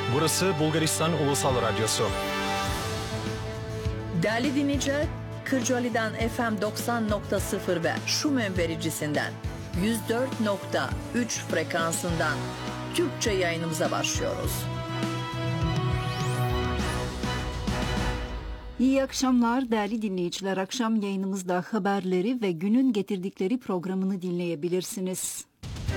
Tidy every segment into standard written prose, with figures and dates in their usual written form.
Burası Bulgaristan Ulusal Radyosu. Değerli dinleyiciler, Kırcaali'den FM 90.0 ve Şumen vericisinden 104.3 frekansından Türkçe yayınımıza başlıyoruz. İyi akşamlar değerli dinleyiciler. Akşam yayınımızda haberleri ve günün getirdikleri programını dinleyebilirsiniz.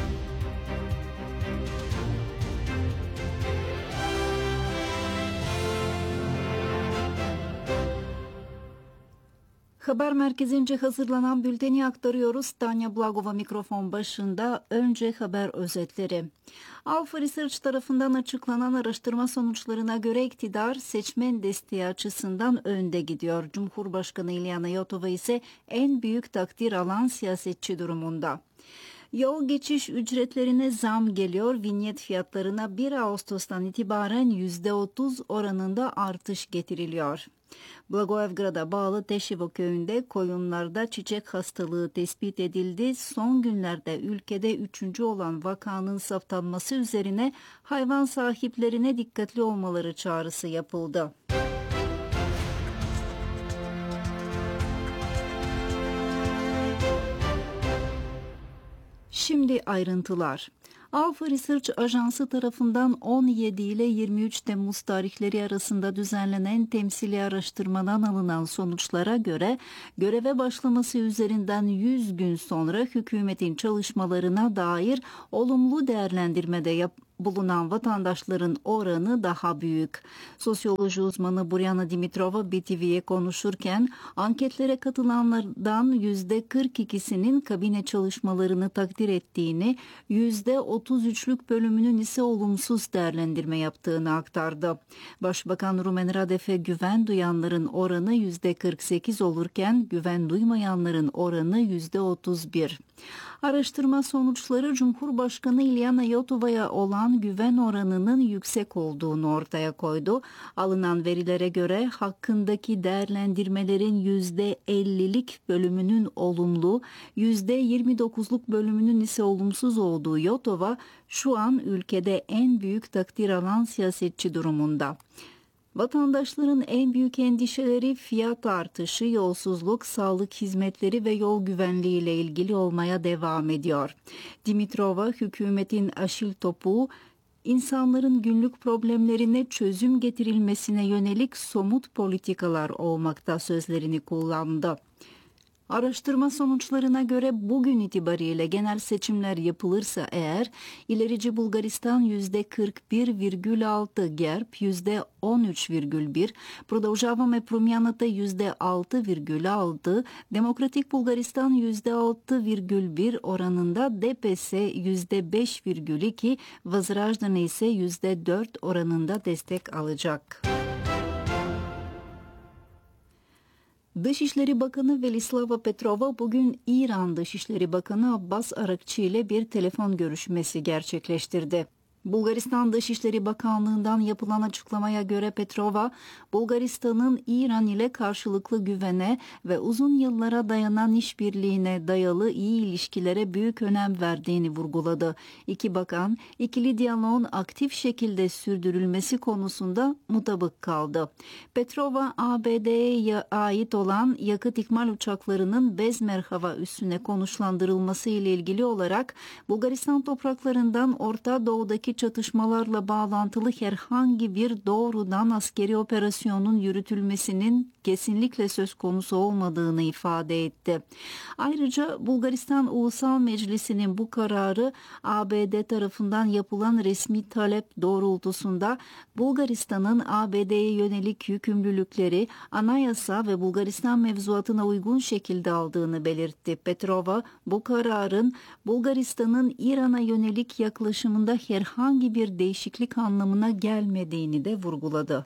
Haber merkezince hazırlanan bülteni aktarıyoruz. Tanya Blagova mikrofon başında. Önce haber özetleri. Alfa Research tarafından açıklanan araştırma sonuçlarına göre iktidar seçmen desteği açısından önde gidiyor. Cumhurbaşkanı İlyana Yotova ise en büyük takdir alan siyasetçi durumunda. Yol geçiş ücretlerine zam geliyor. Vinyet fiyatlarına 1 Ağustos'tan itibaren %30 oranında artış getiriliyor. Blagoevgrad'a bağlı Teşivo köyünde koyunlarda çiçek hastalığı tespit edildi. Son günlerde ülkede 3. olan vakanın saptanması üzerine hayvan sahiplerine dikkatli olmaları çağrısı yapıldı. Şimdi ayrıntılar. Alfa Research Ajansı tarafından 17 ile 23 Temmuz tarihleri arasında düzenlenen temsili araştırmadan alınan sonuçlara göre göreve başlaması üzerinden 100 gün sonra hükümetin çalışmalarına dair olumlu değerlendirmede bulunan vatandaşların oranı daha büyük. Sosyoloji uzmanı Buryana Dimitrova BTV'ye konuşurken anketlere katılanlardan %42'sinin kabine çalışmalarını takdir ettiğini, %33'lük bölümünün ise olumsuz değerlendirme yaptığını aktardı. Başbakan Rumen Radev'e güven duyanların oranı %48 olurken güven duymayanların oranı %31. Araştırma sonuçları Cumhurbaşkanı İlyana Yotova'ya olan güven oranının yüksek olduğunu ortaya koydu. Alınan verilere göre hakkındaki değerlendirmelerin %50'lik bölümünün olumlu, %29'luk bölümünün ise olumsuz olduğu Yotova şu an ülkede en büyük takdir alan siyasetçi durumunda. Vatandaşların en büyük endişeleri fiyat artışı, yolsuzluk, sağlık hizmetleri ve yol güvenliği ile ilgili olmaya devam ediyor. Dimitrova, hükümetin aşil topuğu, insanların günlük problemlerine çözüm getirilmesine yönelik somut politikalar olmakta sözlerini kullandı. Araştırma sonuçlarına göre bugün itibariyle genel seçimler yapılırsa eğer ilerici Bulgaristan %41,6, GERB %13,1, Продължаваме Промяната %6,6, Demokratik Bulgaristan %6,1 oranında, ДПС %5,2, Възраждане ise %4 oranında destek alacak. Dışişleri Bakanı Velislava Petrova bugün İran Dışişleri Bakanı Abbas Arakçı ile bir telefon görüşmesi gerçekleştirdi. Bulgaristan Dışişleri Bakanlığı'ndan yapılan açıklamaya göre Petrova, Bulgaristan'ın İran ile karşılıklı güvene ve uzun yıllara dayanan işbirliğine dayalı iyi ilişkilere büyük önem verdiğini vurguladı. İki bakan, ikili diyaloğun aktif şekilde sürdürülmesi konusunda mutabık kaldı. Petrova, ABD'ye ait olan yakıt ikmal uçaklarının Bezmer hava üssüne konuşlandırılması ile ilgili olarak Bulgaristan topraklarından Orta Doğu'daki çatışmalarla bağlantılı herhangi bir doğrudan askeri operasyonun yürütülmesinin kesinlikle söz konusu olmadığını ifade etti. Ayrıca Bulgaristan Ulusal Meclisi'nin bu kararı ABD tarafından yapılan resmi talep doğrultusunda Bulgaristan'ın ABD'ye yönelik yükümlülükleri anayasa ve Bulgaristan mevzuatına uygun şekilde aldığını belirtti. Petrova, bu kararın Bulgaristan'ın İran'a yönelik yaklaşımında herhangi bir değişiklik anlamına gelmediğini de vurguladı.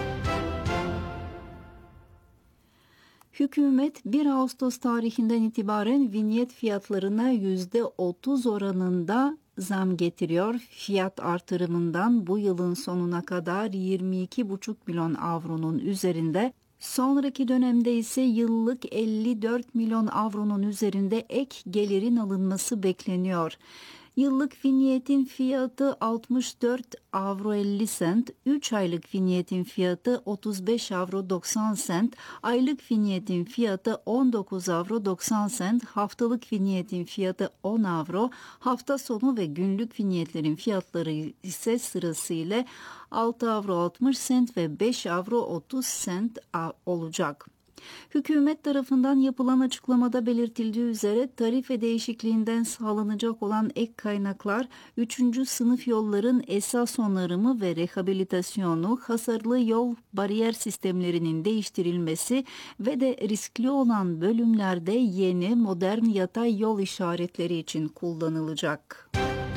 Hükümet 1 Ağustos tarihinden itibaren vinyet fiyatlarına %30 oranında zam getiriyor. Fiyat artırımından bu yılın sonuna kadar 22,5 milyon avronun üzerinde, sonraki dönemde ise yıllık 54 milyon avronun üzerinde ek gelirin alınması bekleniyor. Yıllık vinyetin fiyatı 64 avro 50 sent, 3 aylık vinyetin fiyatı 35 avro 90 sent, aylık vinyetin fiyatı 19 avro 90 sent, haftalık vinyetin fiyatı 10 avro, hafta sonu ve günlük vinyetlerin fiyatları ise sırasıyla 6 avro 60 sent ve 5 avro 30 sent olacak. Hükümet tarafından yapılan açıklamada belirtildiği üzere tarife değişikliğinden sağlanacak olan ek kaynaklar 3. sınıf yolların esas onarımı ve rehabilitasyonu, hasarlı yol bariyer sistemlerinin değiştirilmesi ve de riskli olan bölümlerde yeni modern yatay yol işaretleri için kullanılacak.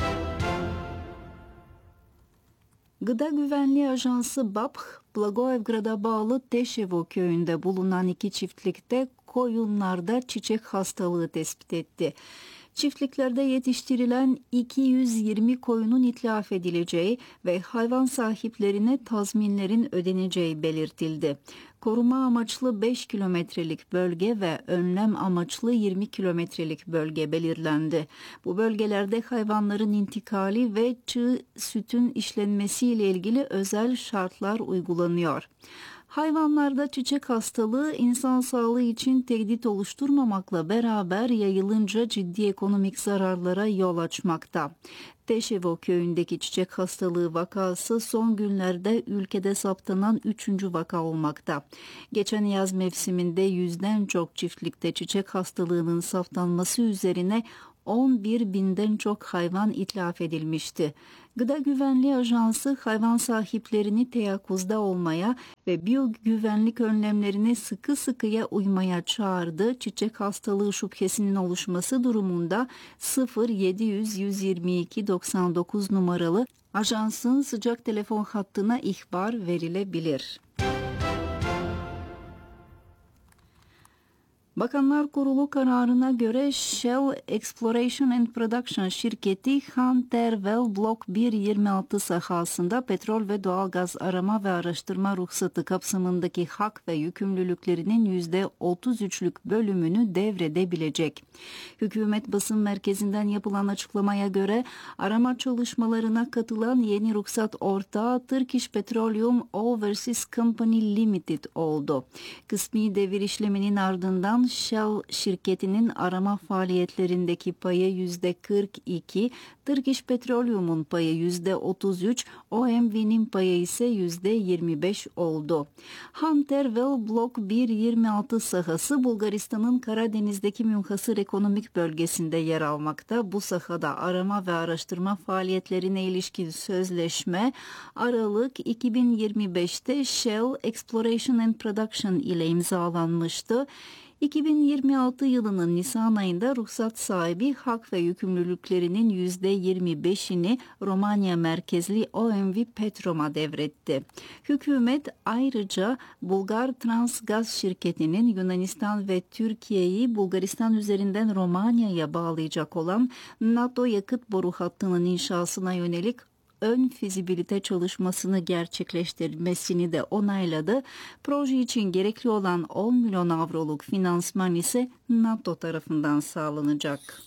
Gıda Güvenliği Ajansı BAPH, Blagoevgrad'a bağlı Teşevo köyünde bulunan 2 çiftlikte koyunlarda çiçek hastalığı tespit etti. Çiftliklerde yetiştirilen 220 koyunun itlaf edileceği ve hayvan sahiplerine tazminlerin ödeneceği belirtildi. Koruma amaçlı 5 kilometrelik bölge ve önlem amaçlı 20 kilometrelik bölge belirlendi. Bu bölgelerde hayvanların intikali ve çığ sütün işlenmesiyle ilgili özel şartlar uygulanıyor. Hayvanlarda çiçek hastalığı insan sağlığı için tehdit oluşturmamakla beraber yayılınca ciddi ekonomik zararlara yol açmakta. Teşevo köyündeki çiçek hastalığı vakası son günlerde ülkede saptanan 3. vaka olmakta. Geçen yaz mevsiminde 100'den çok çiftlikte çiçek hastalığının saptanması üzerine 11 binden çok hayvan itlaf edilmişti. Gıda Güvenliği Ajansı hayvan sahiplerini teyakkuzda olmaya ve biyogüvenlik önlemlerine sıkı sıkıya uymaya çağırdı. Çiçek hastalığı şüphesinin oluşması durumunda 0700 122 99 numaralı ajansın sıcak telefon hattına ihbar verilebilir. Bakanlar Kurulu kararına göre Shell Exploration and Production şirketi Hunter Well Block 126 sahasında petrol ve doğalgaz arama ve araştırma ruhsatı kapsamındaki hak ve yükümlülüklerinin %33'lük bölümünü devredebilecek. Hükümet basın merkezinden yapılan açıklamaya göre arama çalışmalarına katılan yeni ruhsat ortağı Turkish Petroleum Overseas Company Limited oldu. Kısmi devir işleminin ardından Shell şirketinin arama faaliyetlerindeki payı %42, Turkish Petroleum'un payı %33, OMV'nin payı ise %25 oldu. Hunter Well Block 126 sahası Bulgaristan'ın Karadeniz'deki münhasır ekonomik bölgesinde yer almakta. Bu sahada arama ve araştırma faaliyetlerine ilişkin sözleşme Aralık 2025'te Shell Exploration and Production ile imzalanmıştı. 2026 yılının Nisan ayında ruhsat sahibi hak ve yükümlülüklerinin %25'ini Romanya merkezli OMV Petrom'a devretti. Hükümet ayrıca Bulgar Transgaz şirketinin Yunanistan ve Türkiye'yi Bulgaristan üzerinden Romanya'ya bağlayacak olan NATO yakıt boru hattının inşasına yönelik ön fizibilite çalışmasını gerçekleştirmesini de onayladı. Proje için gerekli olan 10 milyon avroluk finansman ise NATO tarafından sağlanacak.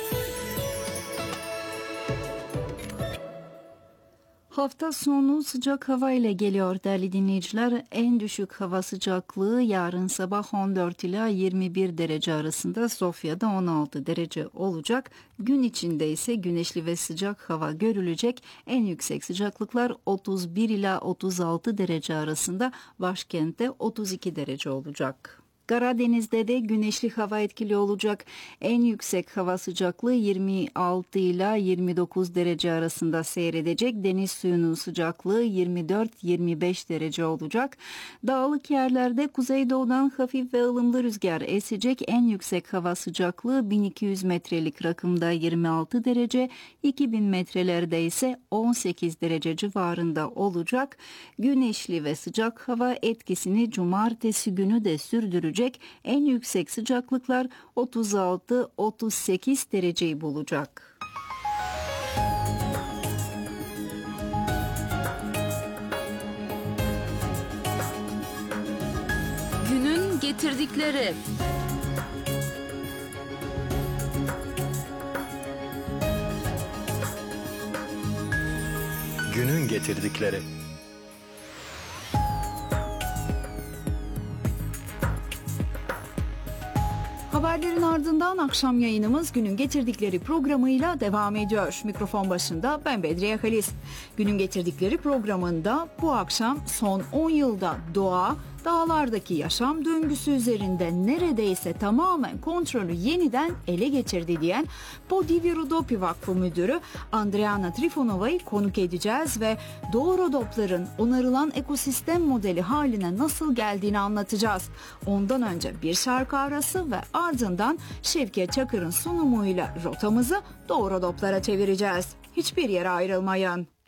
Hafta sonu sıcak hava ile geliyor değerli dinleyiciler. En düşük hava sıcaklığı yarın sabah 14 ila 21 derece arasında, Sofya'da 16 derece olacak. Gün içinde ise güneşli ve sıcak hava görülecek. En yüksek sıcaklıklar 31 ila 36 derece arasında, başkentte 32 derece olacak. Karadeniz'de de güneşli hava etkili olacak. En yüksek hava sıcaklığı 26 ila 29 derece arasında seyredecek. Deniz suyunun sıcaklığı 24-25 derece olacak. Dağlık yerlerde kuzeydoğudan hafif ve ılımlı rüzgar esecek. En yüksek hava sıcaklığı 1200 metrelik rakımda 26 derece, 2000 metrelerde ise 18 derece civarında olacak. Güneşli ve sıcak hava etkisini cumartesi günü de sürdürecek. En yüksek sıcaklıklar 36-38 dereceyi bulacak. Günün getirdikleri. getirdikleri. Haberlerin ardından akşam yayınımız Günün Getirdikleri programıyla devam ediyor. Mikrofon başında ben Bedriye Halis. Günün Getirdikleri programında bu akşam son 10 yılda doğa, dağlardaki yaşam döngüsü üzerinde neredeyse tamamen kontrolü yeniden ele geçirdi diyen Podivi Rodopi Vakfı Müdürü Andreana Trifonova'yı konuk edeceğiz ve Doğu Rodopların onarılan ekosistem modeli haline nasıl geldiğini anlatacağız. Ondan önce bir şarkı arası ve ardından Şevket Çakır'ın sunumuyla rotamızı Doğu Rodoplara çevireceğiz. Hiçbir yere ayrılmayın.